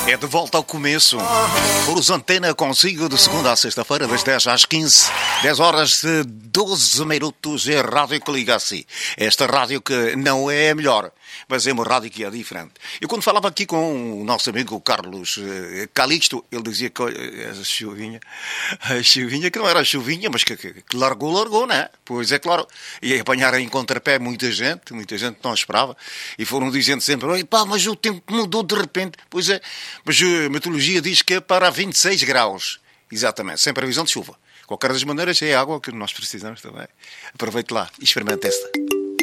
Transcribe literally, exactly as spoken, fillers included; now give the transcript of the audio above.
É de volta ao começo. Cruz Antena consigo de segunda a sexta-feira, das dez às quinze. dez horas e doze minutos. É a rádio que liga assim. Esta rádio que não é a melhor, mas é uma rádio que é diferente. Eu quando falava aqui com o nosso amigo Carlos eh, Calixto, ele dizia que eh, a chuvinha, a chuvinha que não era chuvinha, mas que, que, que largou, largou, não é? Pois é claro. E apanharam em contrapé muita gente, muita gente não esperava. E foram dizendo sempre, pá, mas o tempo mudou de repente. Pois é, mas a meteorologia diz que é para vinte e seis graus. Exatamente, sem previsão de chuva. Qualquer das maneiras é a água que nós precisamos também. Aproveite lá e experimente esta.